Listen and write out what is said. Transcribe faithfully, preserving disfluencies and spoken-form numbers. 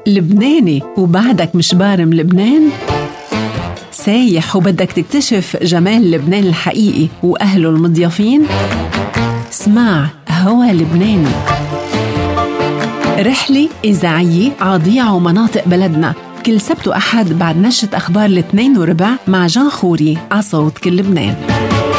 لبناني وبعدك مش بارم لبنان؟ سايح وبدك تكتشف جمال لبنان الحقيقي وأهله المضيافين؟ اسمع هوا لبناني، رحلة إذاعية عضيع ومناطق بلدنا، كل سبت وأحد بعد نشرة أخبار الاثنين وربع مع جان خوري على صوت كل لبنان.